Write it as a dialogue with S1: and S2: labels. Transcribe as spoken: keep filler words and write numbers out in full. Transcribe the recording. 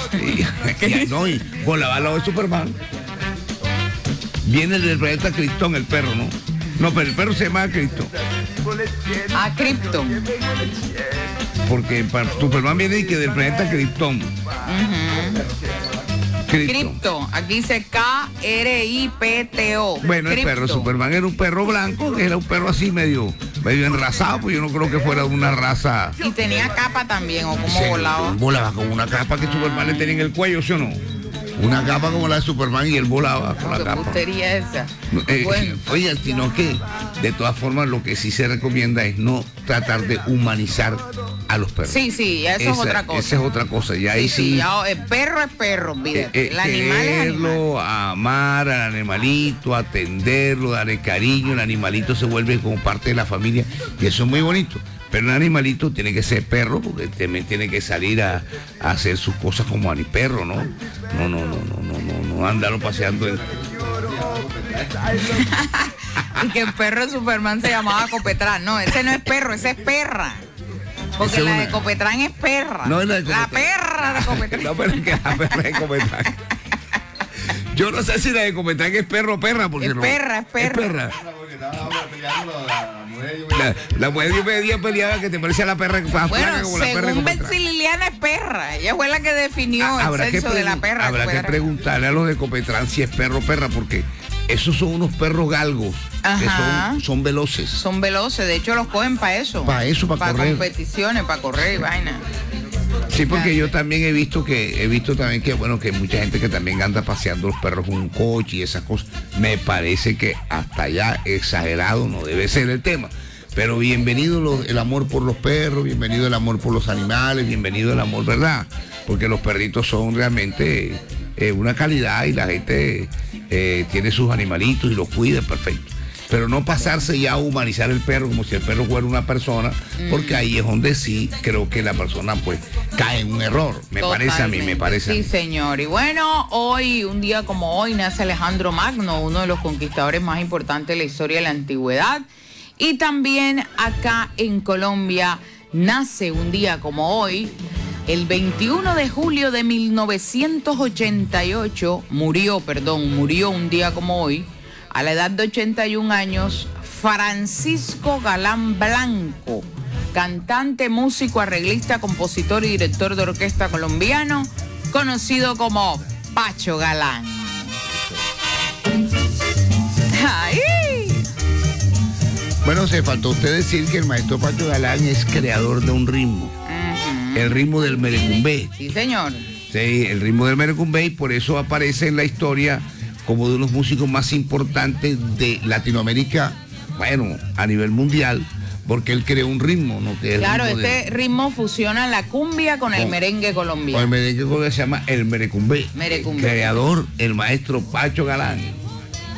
S1: Y, y, no, y volaba al lado de Superman. Viene del planeta Krypton el perro, ¿no? No, pero el perro se llama Krypton.
S2: Ah, Krypton.
S1: Porque para, Superman viene que del planeta Krypton.
S2: Uh-huh. Krypton, aquí dice K R I P T O.
S1: Bueno, el perro, Superman era un perro blanco, que era un perro así medio, medio enrasado, pues yo no creo que fuera una raza.
S2: Y tenía capa también, o cómo
S1: sí,
S2: volaba.
S1: Volaba con una capa que Superman le tenía en el cuello, ¿sí o no? Una capa como la de Superman y él volaba con la
S2: ¿Qué
S1: capa.
S2: putería esa?
S1: Eh,
S2: Bueno.
S1: Oye, sino que de todas formas lo que sí se recomienda es no tratar de humanizar a los perros.
S2: Sí, sí, eso esa, es otra cosa.
S1: Esa es otra cosa. Y ahí sí.
S2: sí, sí ya, el perro es perro, mire.
S1: Eh,
S2: el animal es animal.
S1: Amar al animalito, atenderlo, darle cariño. El animalito se vuelve como parte de la familia y eso es muy bonito. Pero el animalito tiene que ser perro porque también tiene que salir a, a hacer sus cosas como perro, ¿no? No, no, no, no, no, no, no andarlo paseando en...
S2: Y que el perro de Superman se llamaba Copetrán. No, ese no es perro, ese es perra. Porque ese la una... de Copetrán es perra.
S1: No, la, de
S2: la perra de Copetrán.
S1: No, pero es que la perra de Copetrán. Yo no sé si la de Copetrán es perro o perra, porque
S2: es
S1: no.
S2: Perra, es perra,
S1: es perra. La, la mujer de media peleaba que te parecía la perra más
S2: bueno,
S1: flaca como la perra.
S2: Según Betsy Liliana es perra. Ella fue la que definió ah, el sexo de la perra.
S1: Habrá que preguntarle a los de Copetrán si es perro o perra, porque esos son unos perros galgos. Ajá. Que son, son veloces.
S2: Son veloces, de hecho los cogen para eso.
S1: Para eso, para correr.
S2: Para competiciones, para correr y vaina.
S1: Sí, porque yo también he visto que he visto también que bueno que mucha gente que también anda paseando los perros con un coche y esas cosas. Me parece que hasta allá exagerado no debe ser el tema. Pero bienvenido los, el amor por los perros, bienvenido el amor por los animales, bienvenido el amor, ¿verdad? Porque los perritos son realmente eh, una calidad y la gente eh, tiene sus animalitos y los cuida perfecto. Pero no pasarse ya a humanizar el perro como si el perro fuera una persona, porque ahí es donde sí creo que la persona pues cae en un error. Me Totalmente. parece a mí, me parece.
S2: Sí,
S1: a mí.
S2: señor. Y bueno, hoy, un día como hoy, nace Alejandro Magno, uno de los conquistadores más importantes de la historia de la antigüedad. Y también acá en Colombia nace un día como hoy, el veintiuno de julio de mil novecientos ochenta y ocho, murió, perdón, murió un día como hoy, a la edad de ochenta y un años, Francisco Galán Blanco, cantante, músico, arreglista, compositor y director de orquesta colombiano, conocido como Pacho Galán. ¡Ay!
S1: Bueno, se faltó usted decir que el maestro Pacho Galán es creador de un ritmo, uh-huh. el ritmo del merecumbé.
S2: Sí, señor.
S1: Sí, el ritmo del merecumbé, y por eso aparece en la historia como de unos músicos más importantes de Latinoamérica, bueno, a nivel mundial, porque él creó un ritmo, ¿no? Que
S2: claro,
S1: ritmo
S2: este de... ritmo fusiona la cumbia con, con el merengue colombiano.
S1: Con el merengue colombiano se llama el merecumbé.
S2: Merecumbé.
S1: El creador, el maestro Pacho Galán.